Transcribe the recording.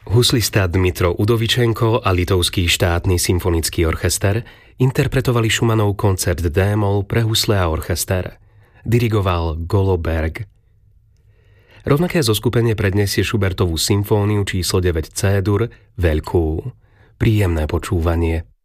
Huslista Dmitro Udovičenko a Litovský štátny symfonický orchester interpretovali Schumannov koncert D-moll pre husle a orchester. Dirigoval Goloberg. Rovnaké zoskupenie predniesie Schubertovú symfóniu číslo 9 C-dur Veľkú. Príjemné počúvanie.